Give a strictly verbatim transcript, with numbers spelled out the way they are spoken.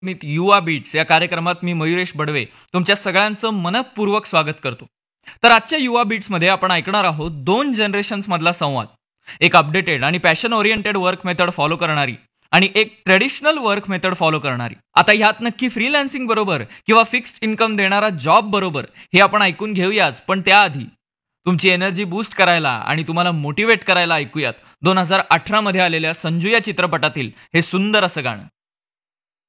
मित युवा बीट्स या कार्यक्रमात मी मयुरेश बडवे तुमच्या सगळ्यांचं मनपूर्वक स्वागत करतो. तर आजच्या युवा बीट्समध्ये आपण ऐकणार आहोत दोन जनरेशन्स मधला संवाद. एक अपडेटेड आणि passion oriented work method follow करणारी आणि एक ट्रेडिशनल वर्क मेथड फॉलो करणारी. आता ह्यात नक्की फ्रीलान्सिंग बरोबर किंवा फिक्स्ड इन्कम देणारा जॉब बरोबर हे आपण ऐकून घेऊयाच, पण त्याआधी तुमची एनर्जी बूस्ट करायला आणि तुम्हाला मोटिवेट करायला ऐकूयात दोन हजार अठरा मध्ये आलेल्या संजू या चित्रपटातील हे सुंदर असं गाणं.